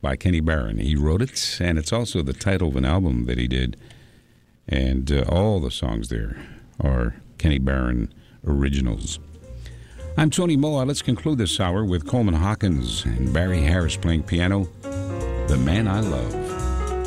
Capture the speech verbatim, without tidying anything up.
by Kenny Barron. He wrote it, and it's also the title of an album that he did. And uh, all the songs there are Kenny Barron originals. I'm Tony Moa. Let's conclude this hour with Coleman Hawkins and Barry Harris playing piano, The Man I Love.